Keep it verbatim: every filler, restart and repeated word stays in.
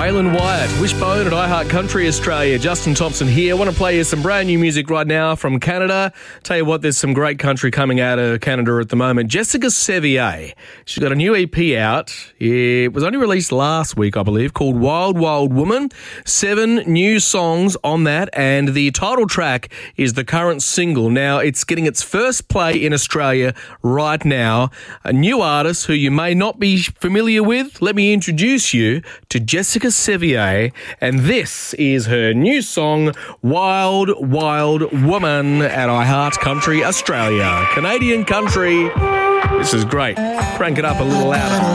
Waylon Wyatt, Wishbone at iHeart Country Australia. Justin Thompson here. I want to play you some brand new music right now from Canada. Tell you what, there's some great country coming out of Canada at the moment. Jessica Sevier, she's got a new E P out. It was only released last week, I believe, called Wild Wild Woman. Seven new songs on that, and the title track is the current single. Now, it's getting its first play in Australia right now. A new artist who you may not be familiar with. Let me introduce you to Jessica Sevier, and this is her new song, Wild Wild Woman, at iHeart Country Australia. Canadian country. This is great. Crank it up a little louder.